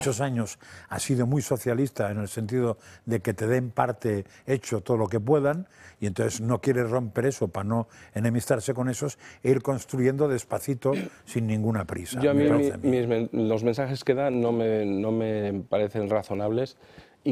muchos años ha sido muy socialista en el sentido de que te den parte hecho todo lo que puedan, y entonces no quiere romper eso para no enemistarse con esos e ir construyendo despacito sin ninguna prisa. Yo a mí los mensajes que dan no me parecen razonables.